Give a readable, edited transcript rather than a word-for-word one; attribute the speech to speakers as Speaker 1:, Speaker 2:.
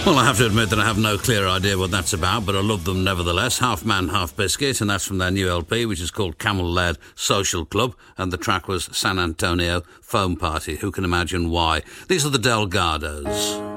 Speaker 1: Well, I have to admit that I have no clear idea what that's about, but I love them nevertheless. Half Man, Half Biscuit, and that's from their new LP, which is called Camel-Led Social Club, and the track was San Antonio Foam Party. Who can imagine why? These are the Delgados.